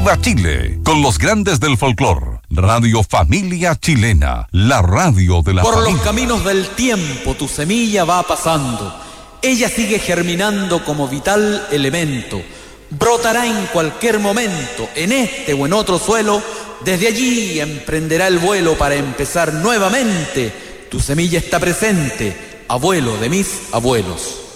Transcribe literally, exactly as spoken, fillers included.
¡Viva Chile! Con los grandes del folclor. Radio Familia Chilena, la radio de la Por familia. los caminos del tiempo tu semilla va pasando. Ella sigue germinando como vital elemento. Brotará en cualquier momento, en este o en otro suelo. Desde allí emprenderá el vuelo para empezar nuevamente. Tu semilla está presente, abuelo de mis abuelos.